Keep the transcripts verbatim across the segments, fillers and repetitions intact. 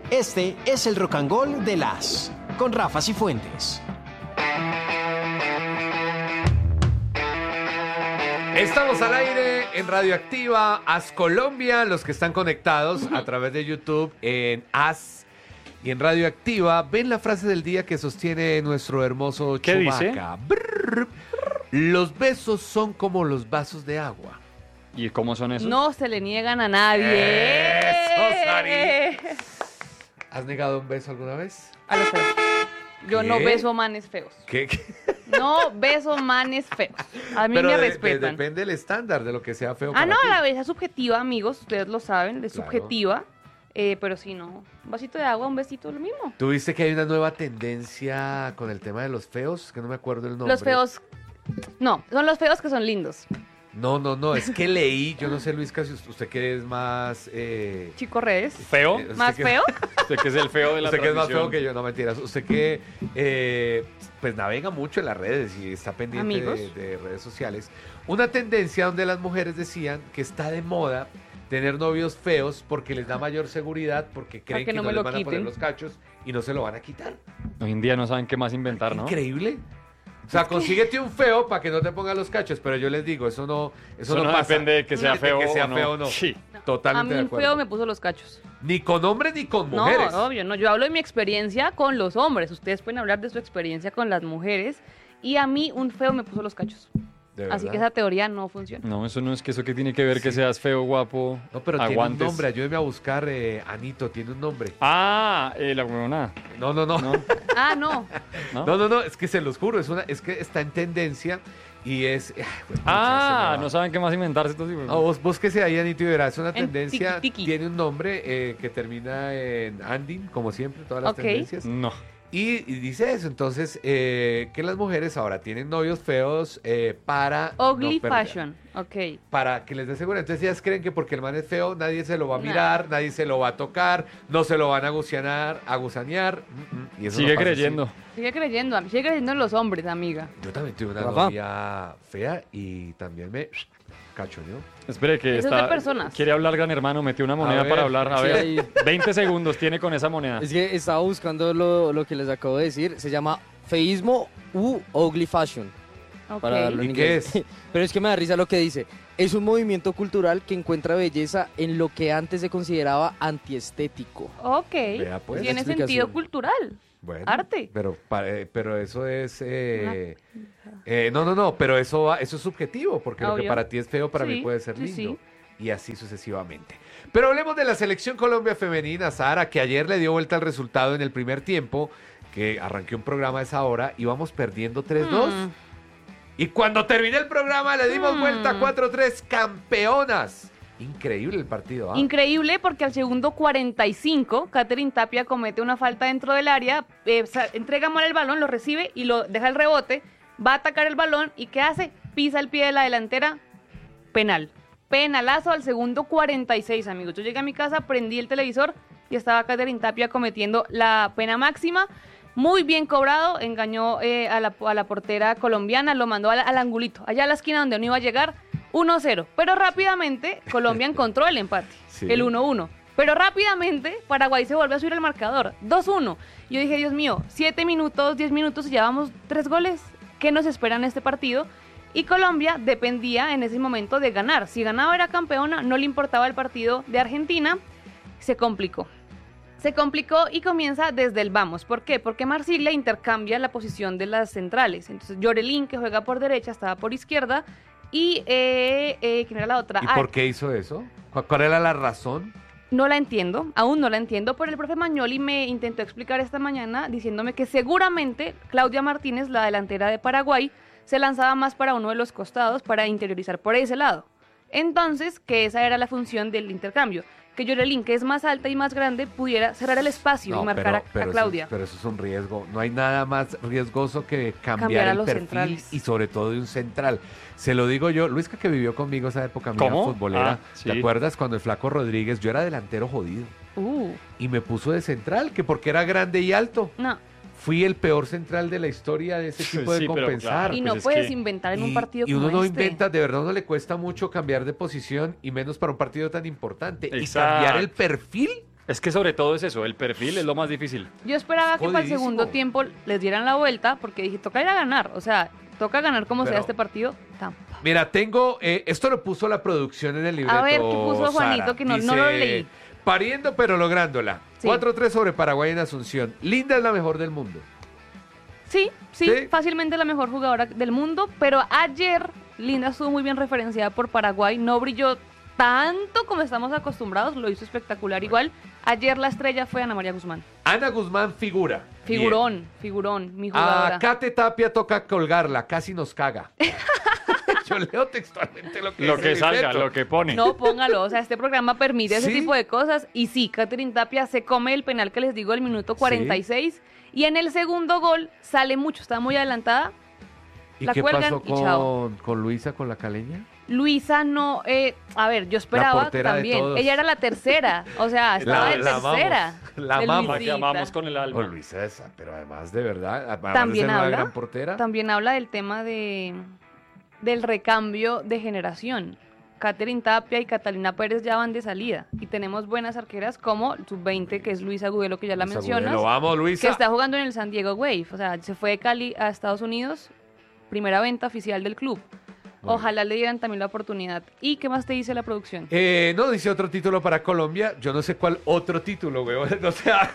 Este es el Rock and Roll de las con Rafa Cifuentes. Estamos al aire en Radioactiva, As Colombia, los que están conectados a través de YouTube en As y en Radioactiva. Ven la frase del día que sostiene nuestro hermoso ¿Qué Chewbacca. dice? Brrr. Los besos son como los vasos de agua. ¿Y cómo son esos? No se le niegan a nadie. ¡Eso, Sari! ¿Has negado un beso alguna vez? A los feos. Yo ¿Qué? no beso manes feos. ¿Qué? qué? No beso manes feos. A mí Pero me de- de- respetan. depende del estándar de lo que sea feo Ah, para no, ti. la belleza es subjetiva, amigos. Ustedes lo saben, es Claro. subjetiva. Eh, pero si no, un vasito de agua, un besito, lo mismo. ¿Tú viste que hay una nueva tendencia con el tema de los feos? Que no me acuerdo el nombre. Los feos. No, son los feos que son lindos. No, no, no, es que leí, yo no sé, Luis, casi usted que es más... Eh, Chico Redes. ¿Feo? eh, usted ¿Más que- feo? Usted que es el feo de la Usted que es más transmisión. feo que yo, no mentiras. Usted que eh, pues navega mucho en las redes y está pendiente de, Amigos. de redes sociales. Una tendencia donde las mujeres decían que está de moda tener novios feos porque les da mayor seguridad, porque creen que que, no no, me les lo van a poner quiten. los cachos y no se lo van a quitar. Hoy en día no saben qué más inventar, ¿no? Increíble. O sea, consíguete un feo para que no te pongan los cachos, pero yo les digo, eso no, eso Eso no, no pasa. depende de que sea De feo que sea o no. feo o no. Sí. A Totalmente mí de un acuerdo. feo me puso los cachos. Ni con hombres ni con mujeres. No, obvio, no. Yo hablo de mi experiencia con los hombres. Ustedes pueden hablar de su experiencia con las mujeres. Y a mí un feo me puso los cachos. ¿De Así verdad? que esa teoría no funciona. No, eso no es que eso que tiene que ver que seas feo, guapo, No, pero aguantes. tiene un nombre, ayúdeme a buscar, eh, Anito, tiene un nombre. Ah, eh, la huevona. No, no, no. ¿No? No, Ah, no. ¿No? no, no, es que se los juro, es, una, es que está en tendencia y es... ay, güey, Ah, pucha, se me no va. saben qué más inventarse estos hijos. No, vos, búsquese ahí, Anito, y verás, es una En tendencia, tiki-tiki. tiene un nombre eh, que termina en Andin, como siempre, todas las Ok. tendencias. No. Y, y dice eso, entonces, eh, que las mujeres ahora tienen novios feos eh, para... Ugly no perder, fashion. Ok. Para que les dé seguridad. Entonces ellas creen que porque el man es feo, nadie se lo va a Nah. mirar, nadie se lo va a tocar, no se lo van a gusanar, a gusanear. mm, mm, y eso Sigue no pasa creyendo. así. Sigue creyendo. a mí- Sigue creyendo en los hombres, amiga. Yo también tuve una Rafa. novia fea y también me cachoneó. Espere que Eso es está... de personas. Quiere hablar, gran hermano, metió una moneda ver, para hablar. A sí, ver, ahí. veinte segundos tiene con esa moneda. Es que estaba buscando lo, lo que les acabo de decir. Se llama feísmo u ugly fashion. Ok. Para hablarlo en ¿Y qué inglés. es? Pero es que me da risa lo que dice. Es un movimiento cultural que encuentra belleza en lo que antes se consideraba antiestético. Ok. Vea, pues. Tiene La explicación. sentido cultural. Bueno, Arte. Pero, pa- eh, pero eso es... eh, eh, no, no, no, pero eso, va- eso es subjetivo, porque lo que Obvio. para ti es feo, para mí Sí, puede ser sí, lindo. sí. Y así sucesivamente. Pero hablemos de la selección Colombia femenina, Sara, que ayer le dio vuelta al resultado en el primer tiempo, que arranqué un programa a esa hora, íbamos perdiendo tres dos. Mm. Y cuando terminé el programa le dimos Mm. vuelta cuatro tres, campeonas. Increíble el partido, ¿ah? Increíble porque al segundo cuarenta y cinco, Katherine Tapia comete una falta dentro del área, eh, sa- entrega mal el balón, lo recibe y lo deja el rebote, va a atacar el balón y ¿qué hace? Pisa el pie de la delantera, penal. Penalazo al segundo cuarenta y seis, amigos. Yo llegué a mi casa, prendí el televisor y estaba Katherine Tapia cometiendo la pena máxima. Muy bien cobrado, engañó eh, a, la, a la portera colombiana, lo mandó al, al angulito, allá a la esquina donde no iba a llegar, uno cero. Pero rápidamente Colombia encontró el empate, Sí. el uno uno. Pero rápidamente Paraguay se vuelve a subir el marcador, dos uno. Yo dije, Dios mío, siete minutos, diez minutos y llevamos tres goles. ¿Qué nos espera en este partido? Y Colombia dependía en ese momento de ganar. Si ganaba era campeona, no le importaba el partido de Argentina. Se complicó. Se complicó y comienza desde el vamos. ¿Por qué? Porque Marsiglia intercambia la posición de las centrales. Entonces Yorelín, que juega por derecha, estaba por izquierda. Y, eh, eh, ¿quién era la otra? ¿Y Ah, por qué hizo eso? ¿Cu- ¿Cuál era la razón? no la entiendo, aún no la entiendo, pero el profe Magnoli me intentó explicar esta mañana diciéndome que seguramente Claudia Martínez, la delantera de Paraguay, se lanzaba más para uno de los costados para interiorizar por ese lado. Entonces, que esa era la función del intercambio, que Yorelín, que es más alta y más grande, pudiera cerrar el espacio y marcar a- a, pero Claudia. Eso, pero eso es un riesgo. No hay nada más riesgoso que cambiar, Cambiar a el los perfil centrales. y sobre todo de un central. Se lo digo yo, Luisca, que vivió conmigo esa época mía ¿Cómo? futbolera. Ah, sí. ¿Te acuerdas cuando el Flaco Rodríguez, yo era delantero jodido Uh, y me puso de central, que porque era grande y alto? no, Fui el peor central de la historia de ese tipo de Sí, pero compensar. claro. y pues no es puedes que- inventar en Y- un partido y como uno no este. inventa, de verdad no le cuesta mucho cambiar de posición y menos para un partido tan importante. Y Exacto. cambiar el perfil Es que sobre todo es eso, el perfil es lo más difícil. Yo esperaba que para el Jodidísimo. segundo tiempo les dieran la vuelta, porque dije, toca ir a ganar. O sea, toca ganar como Pero- sea este partido. Tampa. Mira, tengo, eh, esto lo puso la producción en el libreto. A ver, ¿qué puso Juanito? Sara. Que no- no lo leí. Pariendo pero lográndola. Sí. cuatro tres sobre Paraguay en Asunción. Linda es la mejor del mundo. Sí, sí, Sí. fácilmente la mejor jugadora del mundo, pero ayer Linda estuvo muy bien referenciada por Paraguay, no brilló tanto como estamos acostumbrados, lo hizo espectacular igual. Ayer la estrella fue Ana María Guzmán. Ana Guzmán figura. Figurón, figurón, mi Bien. jugadora. A Kate Tapia toca colgarla, casi nos caga. Yo leo textualmente lo que Lo dice que el salga, libreto. lo que pone. No, póngalo, o sea, este programa permite ese ¿Sí? tipo de cosas. Y sí, Catherine Tapia se come el penal que les digo del minuto cuarenta y seis. Y en el segundo gol sale mucho, está muy adelantada. ¿Y la qué cuelgan pasó y chao. con, con Luisa, con la caleña? Luisa no, eh, a ver, yo esperaba portera de también. todos. Ella era la tercera, o sea, estaba La- de la amamos, tercera. la de amamos. La que Luisita. amamos con el Oh, alma. Luisa esa, pero además de verdad, además También de ser una habla, gran portera. también habla del tema de del recambio de generación. Catherine Tapia y Catalina Pérez ya van de salida. Y tenemos buenas arqueras como sub veinte, que es Luisa Agudelo, que ya la Luisa mencionas. Agudelo, vamos, Luisa. Que está jugando en el San Diego Wave. O sea, se fue de Cali a Estados Unidos. Primera venta oficial del club. Muy Ojalá le dieran también la oportunidad. ¿Y qué más te dice la producción? Eh, no, dice otro título para Colombia. Yo no sé cuál otro título, weón. O sea,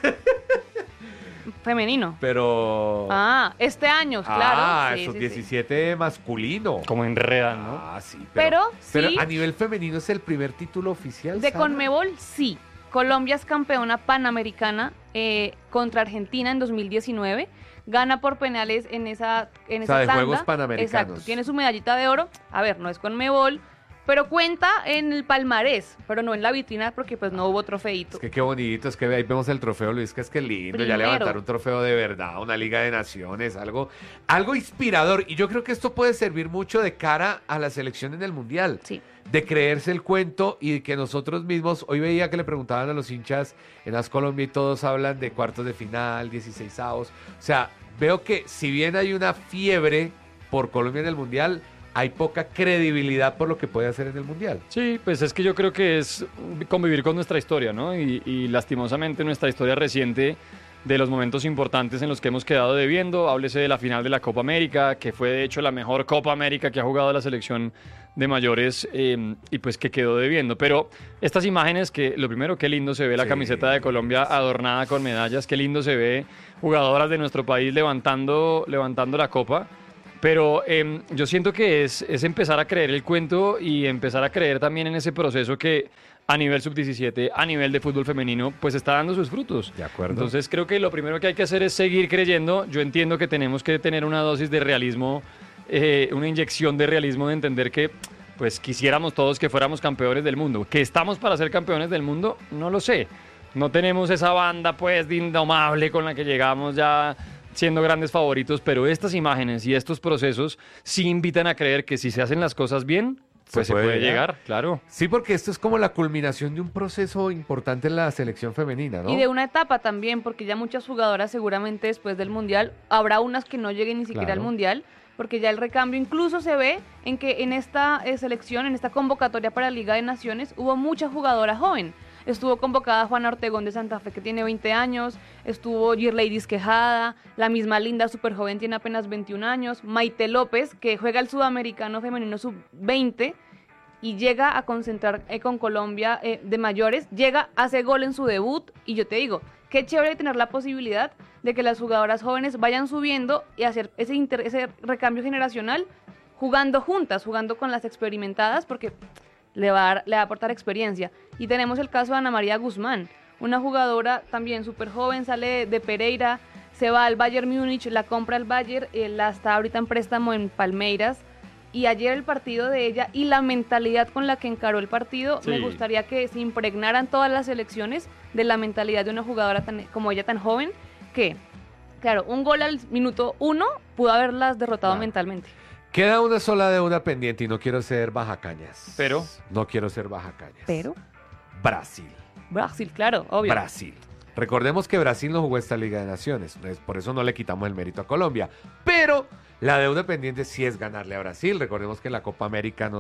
Femenino. pero... Ah, este año, claro. Ah, Sí, esos sí, sí. diecisiete masculino. Como enredan, ¿no? Ah, sí. Pero pero sí. a nivel femenino es el primer título oficial. De Sara? Conmebol, sí. Colombia es campeona panamericana eh, contra Argentina en dos mil diecinueve. Gana por penales en esa, en O sea, esa de tanda. Juegos Panamericanos. Exacto. Tiene su medallita de oro. A ver, no es Conmebol, pero cuenta en el palmarés, pero no en la vitrina porque pues no hubo trofeito. Es que qué bonito, es que ahí vemos el trofeo, Luis, que es que lindo, ya Primero. levantar un trofeo de verdad, una Liga de Naciones, algo, algo inspirador. Y yo creo que esto puede servir mucho de cara a la selección en el Mundial. Sí. De creerse el cuento y de que nosotros mismos, hoy veía que le preguntaban a los hinchas en As Colombia y todos hablan de cuartos de final, dieciseisavos. O sea, veo que si bien hay una fiebre por Colombia en el Mundial, hay poca credibilidad por lo que puede hacer en el Mundial. Sí, pues es que yo creo que es convivir con nuestra historia, ¿no? Y, y lastimosamente nuestra historia reciente de los momentos importantes en los que hemos quedado debiendo, háblese de la final de la Copa América, que fue de hecho la mejor Copa América que ha jugado la selección de mayores eh, y pues que quedó debiendo. Pero estas imágenes que lo primero, qué lindo se ve la Sí. camiseta de Colombia adornada con medallas, qué lindo se ve jugadoras de nuestro país levantando, levantando la copa. Pero eh, yo siento que es, es empezar a creer el cuento y empezar a creer también en ese proceso que a nivel sub diecisiete, a nivel de fútbol femenino, pues está dando sus frutos. De acuerdo. Entonces creo que lo primero que hay que hacer es seguir creyendo. Yo entiendo que tenemos que tener una dosis de realismo, eh, una inyección de realismo de entender que pues quisiéramos todos que fuéramos campeones del mundo. ¿Que estamos para ser campeones del mundo? No lo sé. No tenemos esa banda pues de indomable con la que llegamos ya siendo grandes favoritos, pero estas imágenes y estos procesos sí invitan a creer que si se hacen las cosas bien, pues se puede puede, llegar. llegar, claro. Sí, porque esto es como la culminación de un proceso importante en la selección femenina, ¿no? Y de una etapa también, porque ya muchas jugadoras seguramente después del Mundial, habrá unas que no lleguen ni siquiera Claro. al Mundial, porque ya el recambio incluso se ve en que en esta eh, selección, en esta convocatoria para la Liga de Naciones, hubo mucha jugadora joven. Estuvo convocada Juana Ortegón de Santa Fe, que tiene veinte años, estuvo Girleidis Quejada, la misma Linda, súper joven, tiene apenas veintiún años, Maite López, que juega el Sudamericano Femenino sub veinte y llega a concentrar eh, con Colombia eh, de mayores, llega, hace gol en su debut, y yo te digo, qué chévere tener la posibilidad de que las jugadoras jóvenes vayan subiendo y hacer ese, inter- ese recambio generacional jugando juntas, jugando con las experimentadas, porque le va a, dar- le va a aportar experiencia. Y tenemos el caso de Ana María Guzmán, una jugadora también súper joven, sale de, de Pereira, se va al Bayern Múnich, la compra el Bayern, eh, la está ahorita en préstamo en Palmeiras. Y ayer el partido de ella y la mentalidad con la que encaró el partido, me Sí. gustaría que se impregnaran todas las selecciones de la mentalidad de una jugadora tan, como ella tan joven, que, claro, un gol al minuto uno pudo haberlas derrotado Claro. mentalmente. Queda una sola deuda pendiente y no quiero ser bajacañas. Pero. No quiero ser bajacañas. Pero Brasil. Brasil, claro, obvio. Brasil. Recordemos que Brasil no jugó esta Liga de Naciones, es- por eso no le quitamos el mérito a Colombia. Pero la deuda pendiente sí es ganarle a Brasil. Recordemos que en la Copa América nos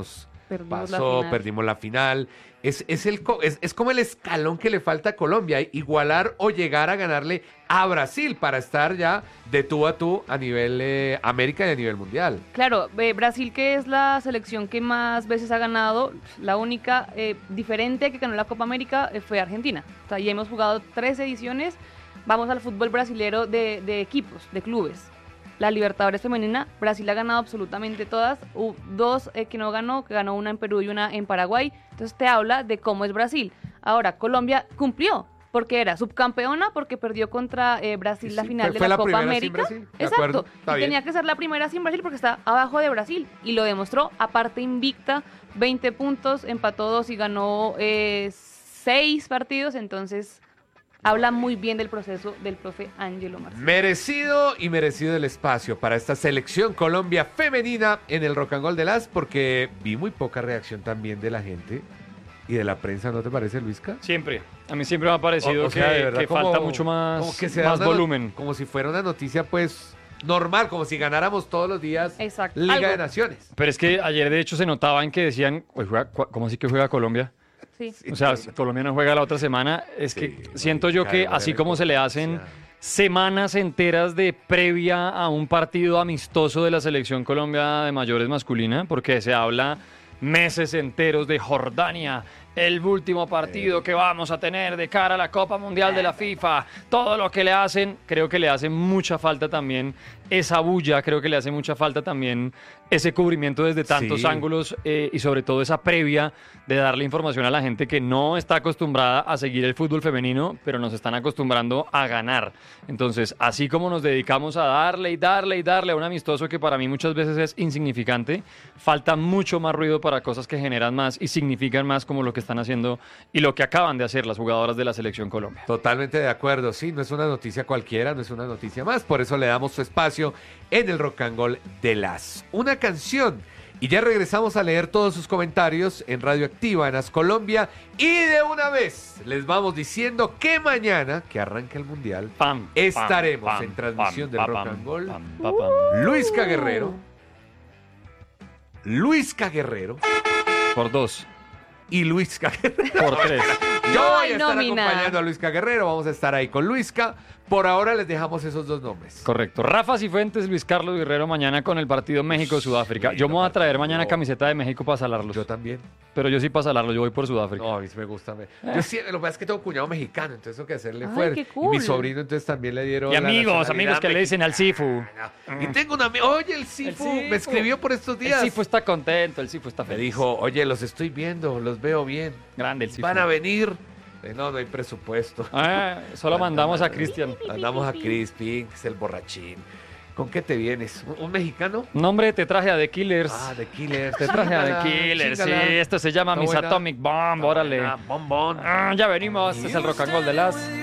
Perdimos la pasó, final. perdimos la final. Es, es, el, co- es, es como el escalón que le falta a Colombia, igualar o llegar a ganarle a Brasil para estar ya de tú a tú a nivel eh, América y a nivel mundial. Claro, eh, Brasil, que es la selección que más veces ha ganado, la única eh, diferente que ganó la Copa América eh, fue Argentina. O sea, ya hemos jugado tres ediciones. Vamos al fútbol brasilero de, de equipos, de clubes. La Libertadores femenina, Brasil ha ganado absolutamente todas. Hubo dos eh, que no ganó, que ganó una en Perú y una en Paraguay. Entonces te habla de cómo es Brasil. Ahora, Colombia cumplió, porque era subcampeona, porque perdió contra eh, Brasil Sí, la sí, final fue- de fue la la Copa primera sin América. Brasil, de acuerdo, Exacto. está Y bien. tenía que ser la primera sin Brasil porque está abajo de Brasil. Y lo demostró, aparte invicta, veinte puntos, empató dos y ganó eh, seis partidos. Entonces, habla muy bien del proceso del profe Ángelo Marcelo. Merecido y merecido el espacio para esta selección Colombia femenina en el Rock and Roll de las, porque vi muy poca reacción también de la gente y de la prensa, ¿no te parece, Luisca? Siempre. A mí siempre me ha parecido O- o sea, de que, verdad, que como- falta mucho más, como que se da más una no- volumen. Como si fuera una noticia, pues, normal, como si ganáramos todos los días Exacto. Liga Algo. de Naciones. Pero es que ayer de hecho se notaba en que decían, "Uy, juega- cu- ¿cómo así que juega Colombia? Sí. O sea, si Colombia no juega la otra semana. Es que Sí, siento yo marica, que de así manera como se le hacen inconsecuencia. semanas enteras de previa a un partido amistoso de la selección Colombia de mayores masculina, porque se habla meses enteros de Jordania, el último partido que vamos a tener de cara a la Copa Mundial de la FIFA, todo lo que le hacen, creo que le hace mucha falta también esa bulla, creo que le hace mucha falta también ese cubrimiento desde tantos Sí. ángulos eh, y sobre todo esa previa de darle información a la gente que no está acostumbrada a seguir el fútbol femenino, pero nos están acostumbrando a ganar. Entonces, así como nos dedicamos a darle y darle y darle a un amistoso que para mí muchas veces es insignificante, falta mucho más ruido para cosas que generan más y significan más, como lo que están haciendo y lo que acaban de hacer las jugadoras de la Selección Colombia. Totalmente de acuerdo, sí, no es una noticia cualquiera, no es una noticia más, por eso le damos su espacio en el Rock and Roll de las. Una canción, y ya regresamos a leer todos sus comentarios en Radioactiva, en As Colombia, y de una vez les vamos diciendo que mañana, que arranca el Mundial, Pam, pam, estaremos pam, en transmisión pam, del pam, Rock pam, and Roll. pam, pam, pam. Luisca Guerrero, Luisca Guerrero Por dos, y Luisca Guerrero. por tres. Yo No voy a hay estar nómina. acompañando a Luisca Guerrero, vamos a estar ahí con Luisca. Por ahora les dejamos esos dos nombres. Correcto. Rafa Cifuentes, Luis Carlos Guerrero mañana con el partido México-Sudáfrica. Sí, Yo me voy a traer partido. mañana camiseta de México para salarlos. Yo también. Pero yo sí para salarlos, yo voy por Sudáfrica. No, a mí sí me gusta. me- Yo sí, lo que pasa es que tengo cuñado mexicano, entonces tengo que hacerle Ay, fuerte. qué Y cool. mi sobrino entonces también le dieron Y la amigos, nacionalidad amigos que le dicen al Sifu. mexicana. Y tengo un amigo, oye, el Sifu, Sifu. me escribió por estos El días. Sifu está contento, el Sifu está Me feliz. dijo, oye, los estoy viendo, los veo bien. Grande el Sifu. Van a venir. Eh, No, no hay presupuesto. Ah, solo mandamos a Cristian. Andamos a Crispin, que es el borrachín. ¿Con qué te vienes? ¿Un, un mexicano? Nombre, te traje a The Killers. Ah, de Killers. Te traje a Chíngala, The Killers, sí. chíngala. Esto se llama Está Miss buena. Atomic Bomb, órale. Ah, bombón. Ah, ya venimos, este es el rock and roll de las...